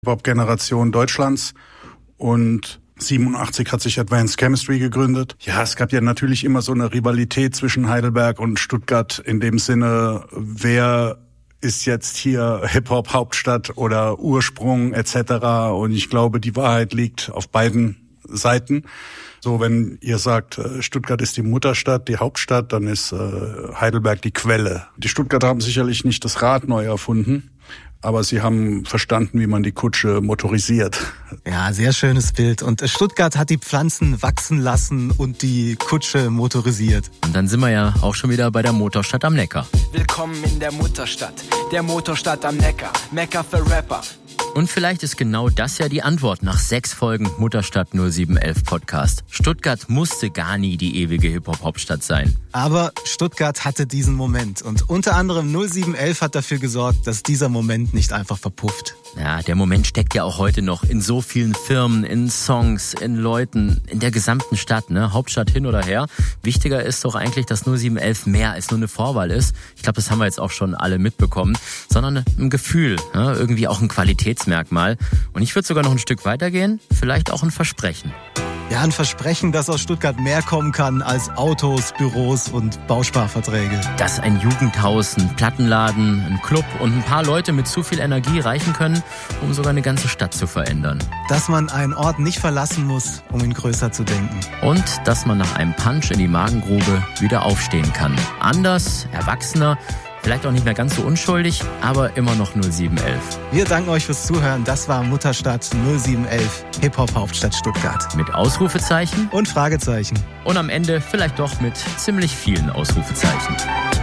Hip-Hop-Generation Deutschlands und 87 hat sich Advanced Chemistry gegründet. Ja, es gab ja natürlich immer so eine Rivalität zwischen Heidelberg und Stuttgart in dem Sinne, wer ist jetzt hier Hip-Hop-Hauptstadt oder Ursprung etc. Und ich glaube, die Wahrheit liegt auf beiden Seiten. So, wenn ihr sagt, Stuttgart ist die Mutterstadt, die Hauptstadt, dann ist Heidelberg die Quelle. Die Stuttgarter haben sicherlich nicht das Rad neu erfunden, aber sie haben verstanden, wie man die Kutsche motorisiert. Ja, sehr schönes Bild. Und Stuttgart hat die Pflanzen wachsen lassen und die Kutsche motorisiert. Und dann sind wir ja auch schon wieder bei der Motorstadt am Neckar. Willkommen in der Mutterstadt, der Motorstadt am Neckar. Mekka für Rapper. Und vielleicht ist genau das ja die Antwort nach 6 Folgen Mutterstadt 0711 Podcast. Stuttgart musste gar nie die ewige Hip-Hop-Hauptstadt sein. Aber Stuttgart hatte diesen Moment. Und unter anderem 0711 hat dafür gesorgt, dass dieser Moment nicht einfach verpufft. Ja, der Moment steckt ja auch heute noch in so vielen Firmen, in Songs, in Leuten, in der gesamten Stadt, ne? Hauptstadt hin oder her. Wichtiger ist doch eigentlich, dass 0711 mehr als nur eine Vorwahl ist. Ich glaube, das haben wir jetzt auch schon alle mitbekommen. Sondern ein Gefühl, ne? Irgendwie auch ein Qualitätsmerkmal. Und ich würde sogar noch ein Stück weitergehen, vielleicht auch ein Versprechen. Ja, ein Versprechen, dass aus Stuttgart mehr kommen kann als Autos, Büros und Bausparverträge. Dass ein Jugendhaus, ein Plattenladen, ein Club und ein paar Leute mit zu viel Energie reichen können, um sogar eine ganze Stadt zu verändern. Dass man einen Ort nicht verlassen muss, um ihn größer zu denken. Und dass man nach einem Punch in die Magengrube wieder aufstehen kann. Anders, erwachsener, vielleicht auch nicht mehr ganz so unschuldig, aber immer noch 0711. Wir danken euch fürs Zuhören. Das war Mutterstadt 0711, Hip-Hop-Hauptstadt Stuttgart. Mit Ausrufezeichen und Fragezeichen. Und am Ende vielleicht doch mit ziemlich vielen Ausrufezeichen.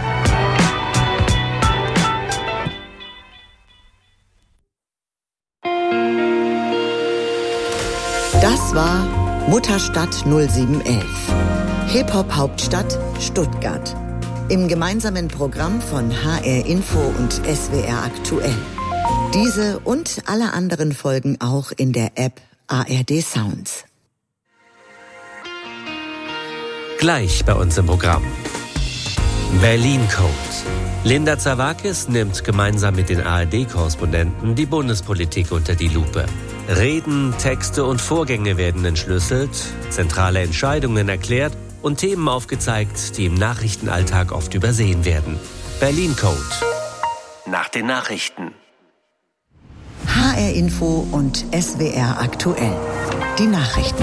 Das war Mutterstadt 0711, Hip-Hop-Hauptstadt Stuttgart. Im gemeinsamen Programm von HR Info und SWR Aktuell. Diese und alle anderen Folgen auch in der App ARD Sounds. Gleich bei uns im Programm. Berlin Code. Linda Zawakis nimmt gemeinsam mit den ARD-Korrespondenten die Bundespolitik unter die Lupe. Reden, Texte und Vorgänge werden entschlüsselt, zentrale Entscheidungen erklärt und Themen aufgezeigt, die im Nachrichtenalltag oft übersehen werden. Berlin Code. Nach den Nachrichten. HR Info und SWR Aktuell. Die Nachrichten.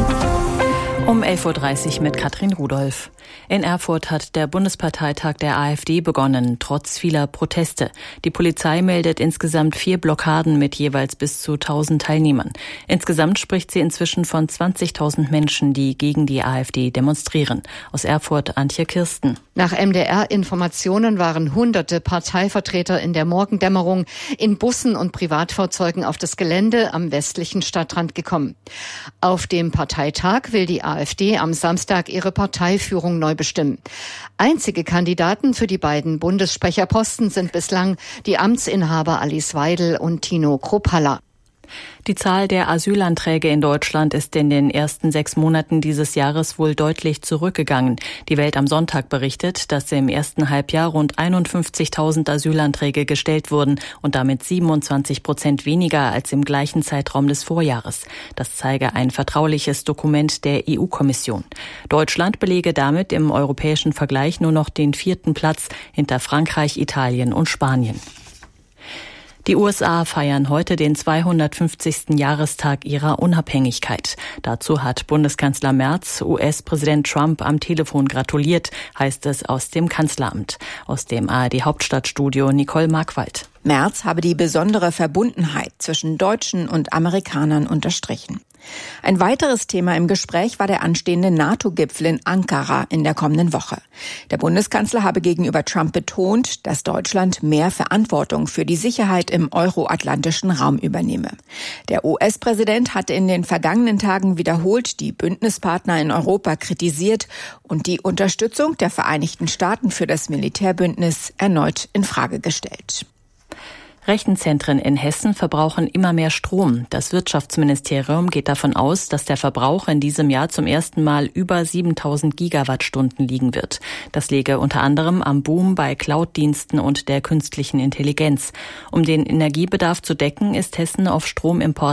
Um 11.30 Uhr mit Katrin Rudolph. In Erfurt hat der Bundesparteitag der AfD begonnen, trotz vieler Proteste. Die Polizei meldet insgesamt 4 Blockaden mit jeweils bis zu 1000 Teilnehmern. Insgesamt spricht sie inzwischen von 20.000 Menschen, die gegen die AfD demonstrieren. Aus Erfurt Antje Kirsten. Nach MDR-Informationen waren hunderte Parteivertreter in der Morgendämmerung in Bussen und Privatfahrzeugen auf das Gelände am westlichen Stadtrand gekommen. Auf dem Parteitag will die AfD am Samstag ihre Parteiführung neu bestimmen. Einzige Kandidaten für die beiden Bundessprecherposten sind bislang die Amtsinhaber Alice Weidel und Tino Kruppalla. Die Zahl der Asylanträge in Deutschland ist in den ersten 6 Monaten dieses Jahres wohl deutlich zurückgegangen. Die Welt am Sonntag berichtet, dass im ersten Halbjahr rund 51.000 Asylanträge gestellt wurden und damit 27% weniger als im gleichen Zeitraum des Vorjahres. Das zeige ein vertrauliches Dokument der EU-Kommission. Deutschland belege damit im europäischen Vergleich nur noch den 4. Platz hinter Frankreich, Italien und Spanien. Die USA feiern heute den 250. Jahrestag ihrer Unabhängigkeit. Dazu hat Bundeskanzler Merz US-Präsident Trump am Telefon gratuliert, heißt es aus dem Kanzleramt. Aus dem ARD-Hauptstadtstudio Nicole Markwald. Merz habe die besondere Verbundenheit zwischen Deutschen und Amerikanern unterstrichen. Ein weiteres Thema im Gespräch war der anstehende NATO-Gipfel in Ankara in der kommenden Woche. Der Bundeskanzler habe gegenüber Trump betont, dass Deutschland mehr Verantwortung für die Sicherheit im euroatlantischen Raum übernehme. Der US-Präsident hatte in den vergangenen Tagen wiederholt die Bündnispartner in Europa kritisiert und die Unterstützung der Vereinigten Staaten für das Militärbündnis erneut in Frage gestellt. Rechenzentren in Hessen verbrauchen immer mehr Strom. Das Wirtschaftsministerium geht davon aus, dass der Verbrauch in diesem Jahr zum ersten Mal über 7.000 Gigawattstunden liegen wird. Das läge unter anderem am Boom bei Cloud-Diensten und der künstlichen Intelligenz. Um den Energiebedarf zu decken, ist Hessen auf Stromimport